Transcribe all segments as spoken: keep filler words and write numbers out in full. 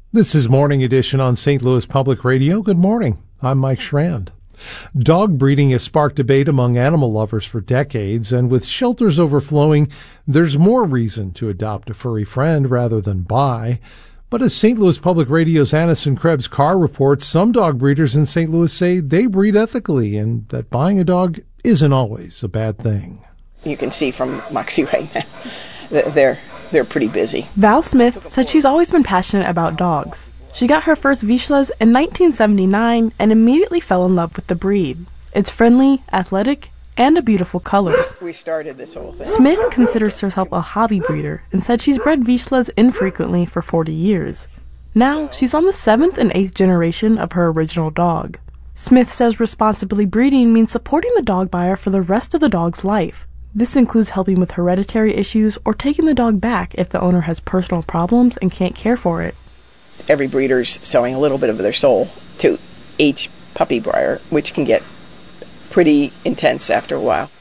This is Morning Edition on Saint Louis Public Radio. Good morning. I'm Mike Schrand. Dog breeding has sparked debate among animal lovers for decades, and with shelters overflowing, there's more reason to adopt a furry friend rather than buy. But as Saint Louis Public Radio's Anison Krebs Carr reports, some dog breeders in Saint Louis say they breed ethically and that buying a dog isn't always a bad thing. You can see from Moxie right now that they're They're pretty busy. Val Smith said she's always been passionate about dogs. She got her first Vizslas in nineteen seventy-nine and immediately fell in love with the breed. It's friendly, athletic, and a beautiful color. We started this whole thing. Smith considers herself a hobby breeder and said she's bred Vizslas infrequently for forty years. Now, she's on the seventh and eighth generation of her original dog. Smith says responsibly breeding means supporting the dog buyer for the rest of the dog's life. This includes helping with hereditary issues or taking the dog back if the owner has personal problems and can't care for it. Every breeder's selling a little bit of their soul to each puppy buyer, which can get pretty intense after a while.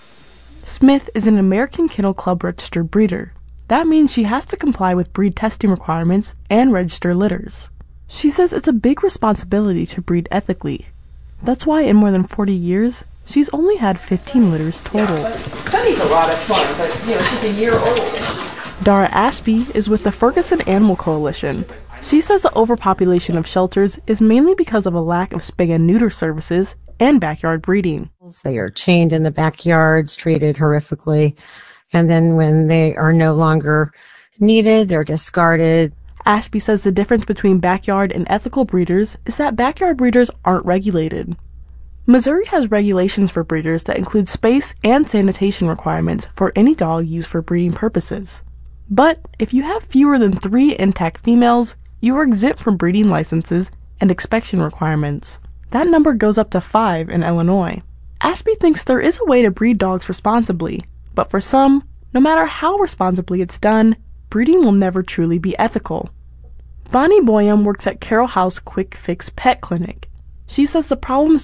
Smith is an American Kennel Club registered breeder. That means she has to comply with breed testing requirements and register litters. She says it's a big responsibility to breed ethically. That's why in more than forty years, she's only had fifteen litters total. Yeah, Sunny's a lot of fun, but you know, she's a year old. Dara Ashby is with the Ferguson Animal Coalition. She says the overpopulation of shelters is mainly because of a lack of spay and neuter services and backyard breeding. They are chained in the backyards, treated horrifically, and then when they are no longer needed, they're discarded. Ashby says the difference between backyard and ethical breeders is that backyard breeders aren't regulated. Missouri has regulations for breeders that include space and sanitation requirements for any dog used for breeding purposes. But if you have fewer than three intact females, you are exempt from breeding licenses and inspection requirements. That number goes up to five in Illinois. Ashby thinks there is a way to breed dogs responsibly, but for some, no matter how responsibly it's done, breeding will never truly be ethical. Bonnie Boyum works at Carroll House Quick Fix Pet Clinic. She says the problem